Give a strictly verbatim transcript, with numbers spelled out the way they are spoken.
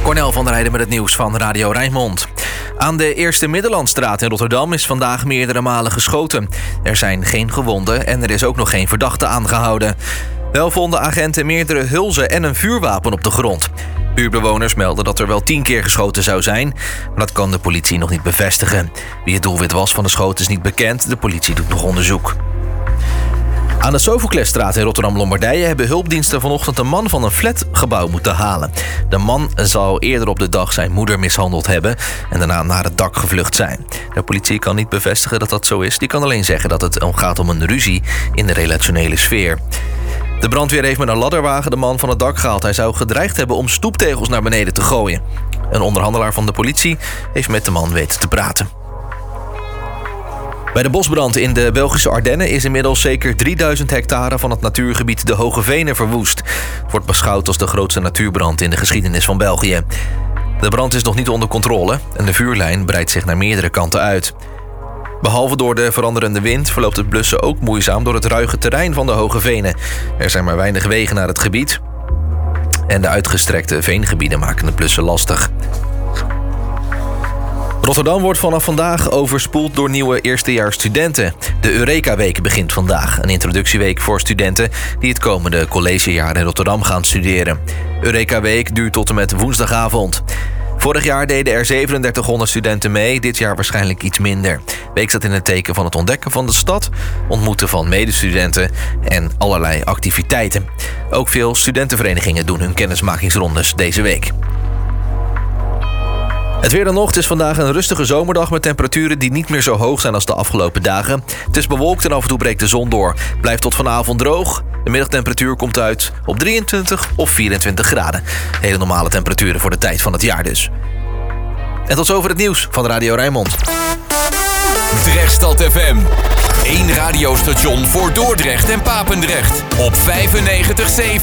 Cornel van der Heijden met het nieuws van Radio Rijnmond. Aan de Eerste Middellandstraat in Rotterdam is vandaag meerdere malen geschoten. Er zijn geen gewonden en er is ook nog geen verdachte aangehouden. Wel vonden agenten meerdere hulzen en een vuurwapen op de grond. Buurtbewoners melden dat er wel tien keer geschoten zou zijn, maar dat kan de politie nog niet bevestigen. Wie het doelwit was van de schoten is niet bekend. De politie doet nog onderzoek. Aan de Sofoklesstraat in Rotterdam-Lombardije hebben hulpdiensten vanochtend een man van een flatgebouw moeten halen. De man zou eerder op de dag zijn moeder mishandeld hebben en daarna naar het dak gevlucht zijn. De politie kan niet bevestigen dat dat zo is. Die kan alleen zeggen dat het gaat om een ruzie in de relationele sfeer. De brandweer heeft met een ladderwagen de man van het dak gehaald. Hij zou gedreigd hebben om stoeptegels naar beneden te gooien. Een onderhandelaar van de politie heeft met de man weten te praten. Bij de bosbrand in de Belgische Ardennen is inmiddels zeker drieduizend hectare van het natuurgebied de Hoge Venen verwoest. Het wordt beschouwd als de grootste natuurbrand in de geschiedenis van België. De brand is nog niet onder controle en de vuurlijn breidt zich naar meerdere kanten uit. Behalve door de veranderende wind verloopt het blussen ook moeizaam door het ruige terrein van de Hoge Venen. Er zijn maar weinig wegen naar het gebied en de uitgestrekte veengebieden maken het blussen lastig. Rotterdam wordt vanaf vandaag overspoeld door nieuwe eerstejaarsstudenten. De Eureka-week begint vandaag, een introductieweek voor studenten die het komende collegejaar in Rotterdam gaan studeren. Eureka-week duurt tot en met woensdagavond. Vorig jaar deden er zevenendertighonderd studenten mee, dit jaar waarschijnlijk iets minder. De week staat in het teken van het ontdekken van de stad, ontmoeten van medestudenten en allerlei activiteiten. Ook veel studentenverenigingen doen hun kennismakingsrondes deze week. Het weer dan nog. Het is vandaag een rustige zomerdag met temperaturen die niet meer zo hoog zijn als de afgelopen dagen. Het is bewolkt en af en toe breekt de zon door. Blijft tot vanavond droog. De middagtemperatuur komt uit op drieëntwintig of vierentwintig graden. Hele normale temperaturen voor de tijd van het jaar dus. En tot zover het nieuws van Radio Rijnmond. Drechtstad F M. Eén radiostation voor Dordrecht en Papendrecht. Op vijfennegentig komma zeven.